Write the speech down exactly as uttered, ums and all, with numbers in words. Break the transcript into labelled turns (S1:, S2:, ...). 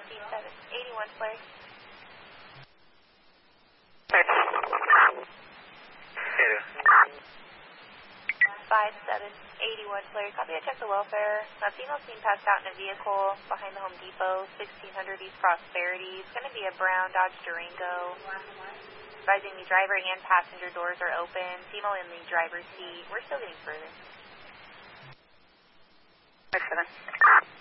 S1: fifteen seven eighty-one flare. five seven eighty-one flare. Copy, I checked the welfare. A female seen passed out in a vehicle behind the Home Depot, sixteen hundred East Prosperity. It's going to be a brown Dodge Durango. Advising the driver and passenger doors are open. Female in the driver's seat. We're still getting further.
S2: five seven.